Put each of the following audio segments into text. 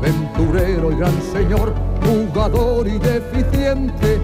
aventurero y gran señor, jugador y deficiente,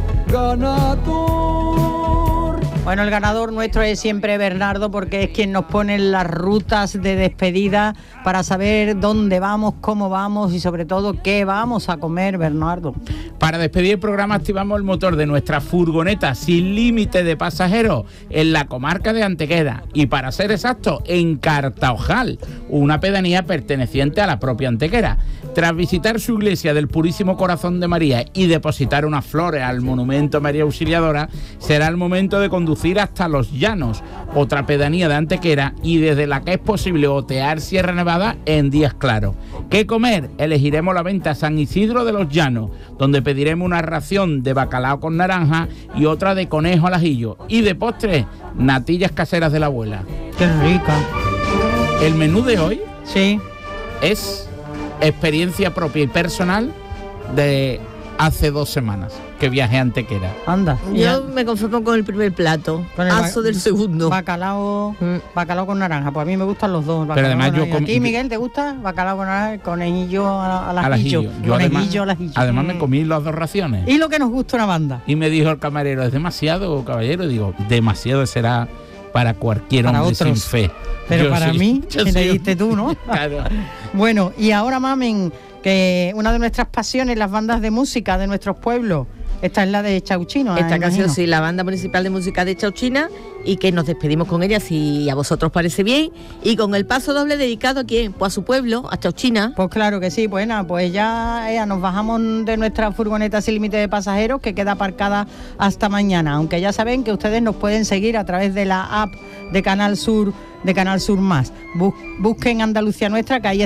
ganador. Bueno, el ganador nuestro es siempre Bernardo, porque es quien nos pone las rutas de despedida para saber dónde vamos, cómo vamos y sobre todo qué vamos a comer, Bernardo. Para despedir el programa activamos el motor de nuestra furgoneta sin límite de pasajeros en la comarca de Antequera y, para ser exacto, en Cartaojal, una pedanía perteneciente a la propia Antequera. Tras visitar su iglesia del Purísimo Corazón de María y depositar unas flores al monumento María Auxiliadora, será el momento de conducir hasta Los Llanos, otra pedanía de Antequera y desde la que es posible otear Sierra Nevada en días claros. ¿Qué comer? Elegiremos la venta San Isidro de Los Llanos, donde pediremos una ración de bacalao con naranja y otra de conejo al ajillo. Y de postre, natillas caseras de la abuela. ¡Qué rica! El menú de hoy Sí. es experiencia propia y personal de hace 2 semanas que viajé a Antequera. Anda. Yo me conformo con el primer plato, Con el aso del segundo. Bacalao con naranja. Pues a mí me gustan los dos. Pero además yo ¿A ti, Miguel, te gusta? Bacalao con naranja, conejillo al ajillo. Yo Conejillo al ajillo. además me comí las 2 raciones. Y lo que nos gusta una banda. Y me dijo el camarero, ¿es demasiado, caballero? Y digo, demasiado será para cualquier Para hombre otros. sin fe. Pero Yo para soy- mí, yo que le soy- diste tú, ¿no? Claro. Bueno, y ahora, mamen, que una de nuestras pasiones, las bandas de música de nuestros pueblos, esta es la de Chauchino. Esta canción, imagino. sí, la banda municipal de música de Chauchina, y que nos despedimos con ella, si a vosotros parece bien, y con el paso doble dedicado a quién, pues a su pueblo, a Chauchina. Pues claro que sí, pues nada, pues ya nos bajamos de nuestra furgoneta sin límite de pasajeros, que queda aparcada hasta mañana, aunque ya saben que ustedes nos pueden seguir a través de la app de Canal Sur Más. Busquen Andalucía Nuestra, que ahí